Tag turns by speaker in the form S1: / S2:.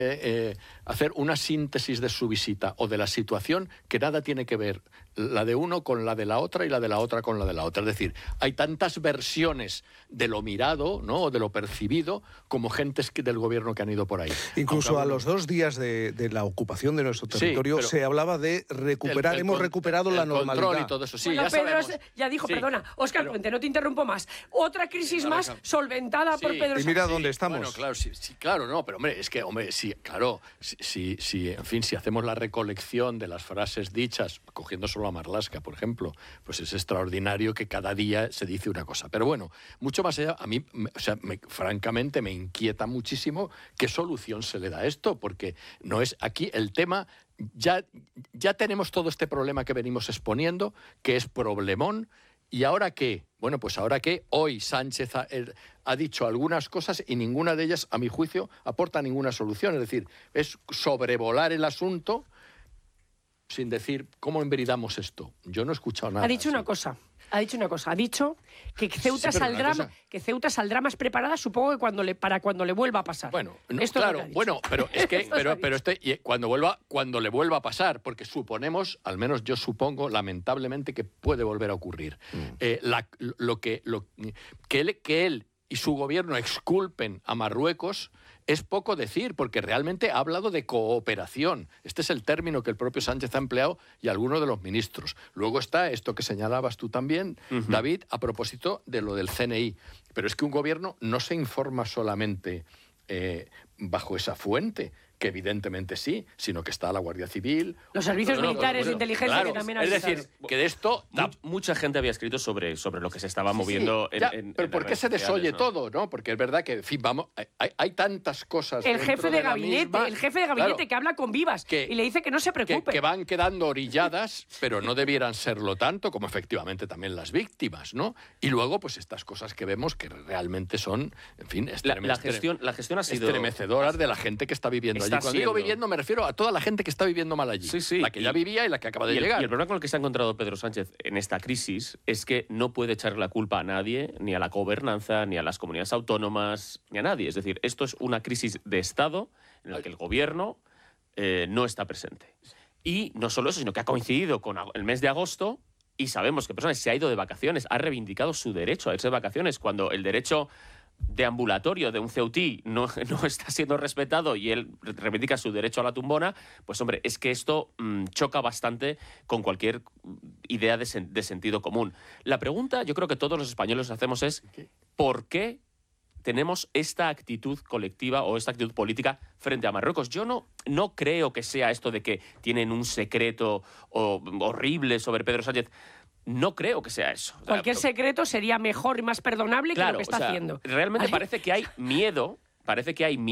S1: hacer una síntesis de su visita o de la situación que nada tiene que ver la de uno con la de la otra y la de la otra con la de la otra. Es decir, hay tantas versiones de lo mirado, ¿no?, o de lo percibido como gentes del gobierno que han ido por ahí.
S2: Incluso a los 2 días de la ocupación de nuestro territorio se hablaba de recuperar, hemos recuperado la normalidad.
S1: Control y todo eso, sí,
S3: bueno,
S1: ya
S3: Pedro
S1: sabemos.
S3: ya dijo,
S1: Sí,
S3: perdona, Óscar Puente, no te interrumpo más. Otra crisis más solventada por Pedro Sánchez.
S2: Y mira dónde estamos.
S1: Bueno, claro, sí, claro, no, pero hombre, es que, sí, claro, en fin, si hacemos la recolección de las frases dichas, cogiendo solo a Marlaska, por ejemplo, pues es extraordinario que cada día se dice una cosa. Pero bueno, mucho más allá, a mí, francamente, me inquieta muchísimo qué solución se le da a esto, porque no es aquí el tema. Ya tenemos todo este problema que venimos exponiendo, que es problemón. ¿Y ahora qué? Bueno, pues ahora qué. Hoy Sánchez ha dicho algunas cosas y ninguna de ellas, a mi juicio, aporta ninguna solución. Es decir, es sobrevolar el asunto sin decir cómo enveridamos esto. Yo no he escuchado nada.
S3: Ha dicho una cosa. Ha dicho que Ceuta saldrá más preparada, supongo que para cuando le vuelva a pasar.
S1: Bueno, no, claro, bueno, pero es que cuando le vuelva a pasar, porque suponemos, al menos yo supongo, lamentablemente, que puede volver a ocurrir. Que él y su gobierno exculpen a Marruecos es poco decir, porque realmente ha hablado de cooperación. Este es el término que el propio Sánchez ha empleado y algunos de los ministros. Luego está esto que señalabas tú también, David, a propósito de lo del CNI. Pero es que un gobierno no se informa solamente bajo esa fuente, que evidentemente sí, sino que está la Guardia Civil.
S3: Los servicios militares de inteligencia, claro, que también han.
S1: Es decir, que de esto.
S4: Mucha gente había escrito sobre lo que se estaba moviendo
S1: pero ¿por qué se desoye todo, no? Porque es verdad que, en fin, hay tantas cosas.
S3: El jefe de gabinete, que habla con Vivas y le dice que no se preocupe.
S1: Que van quedando orilladas, pero no debieran serlo tanto, como efectivamente también las víctimas, ¿no? Y luego, pues estas cosas que vemos que realmente son, en fin,
S4: la gestión ha sido
S1: estremecedoras de la gente que está viviendo allí. Cuando digo viviendo, me refiero a toda la gente que está viviendo mal allí.
S4: Sí.
S1: La que ya vivía y la que acaba de llegar.
S4: Y el problema con el que se ha encontrado Pedro Sánchez en esta crisis es que no puede echarle la culpa a nadie, ni a la gobernanza, ni a las comunidades autónomas, ni a nadie. Es decir, esto es una crisis de Estado en la que el gobierno no está presente. Y no solo eso, sino que ha coincidido con el mes de agosto y sabemos que personas se ha ido de vacaciones, ha reivindicado su derecho a irse de vacaciones cuando el derecho de ambulatorio de un ceutí no está siendo respetado y él reivindica su derecho a la tumbona, pues hombre, es que esto choca bastante con cualquier idea de sentido común. La pregunta, yo creo que todos los españoles hacemos es ¿por qué tenemos esta actitud colectiva o esta actitud política frente a Marruecos? Yo no creo que sea esto de que tienen un secreto horrible sobre Pedro Sánchez. No creo que sea eso.
S3: Cualquier secreto sería mejor y más perdonable que lo que está haciendo.
S4: Realmente parece que hay miedo